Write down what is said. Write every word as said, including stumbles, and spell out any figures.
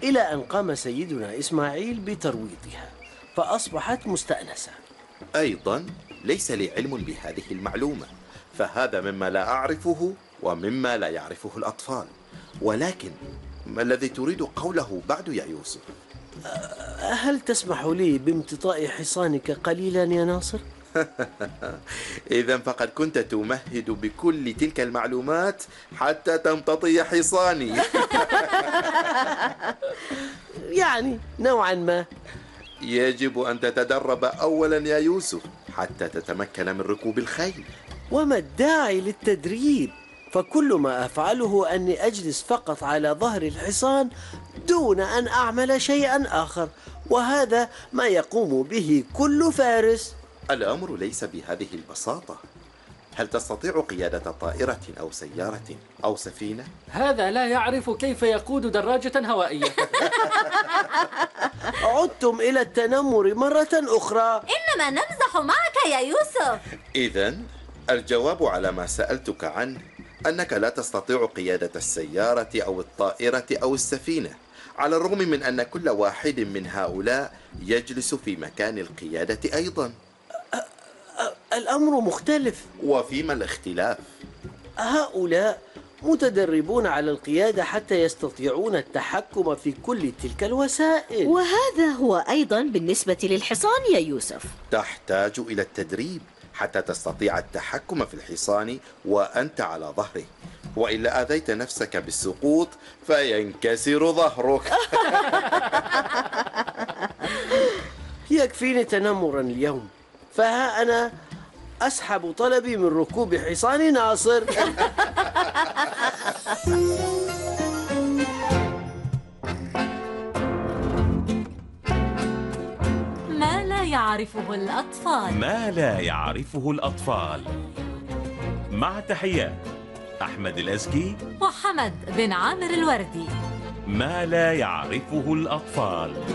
إلى أن قام سيدنا إسماعيل بترويضها فأصبحت مستأنسة. أيضا ليس لي علم بهذه المعلومة، فهذا مما لا أعرفه ومما لا يعرفه الأطفال. ولكن ما الذي تريد قوله بعد يا يوسف؟ هل تسمح لي بامتطاء حصانك قليلا يا ناصر؟ إذا فقد كنت تمهد بكل تلك المعلومات حتى تمتطي حصاني. يعني نوعا ما. يجب أن تتدرب أولا يا يوسف حتى تتمكن من ركوب الخيل. وما الداعي للتدريب؟ فكل ما أفعله أني أجلس فقط على ظهر الحصان دون أن أعمل شيئا آخر، وهذا ما يقوم به كل فارس. الأمر ليس بهذه البساطة. هل تستطيع قيادة طائرة أو سيارة أو سفينة؟ هذا لا يعرف كيف يقود دراجة هوائية. عدتم إلى التنمر مرة أخرى. إنما نمزح معك يا يوسف. إذن الجواب على ما سألتك عنه أنك لا تستطيع قيادة السيارة أو الطائرة أو السفينة، على الرغم من أن كل واحد من هؤلاء يجلس في مكان القيادة أيضا. الأمر مختلف. وفيما الاختلاف؟ هؤلاء متدربون على القيادة حتى يستطيعون التحكم في كل تلك الوسائل. وهذا هو أيضا بالنسبة للحصان يا يوسف. تحتاج إلى التدريب حتى تستطيع التحكم في الحصان وأنت على ظهره، وإلا آذيت نفسك بالسقوط فينكسر ظهرك. يكفيني تنمرا اليوم، فها أنا أسحب طلبي من ركوب حصان ناصر. ما لا يعرفه الأطفال. ما لا يعرفه الأطفال. مع تحيات أحمد الأزكي وحمد بن عامر الوردي. ما لا يعرفه الأطفال.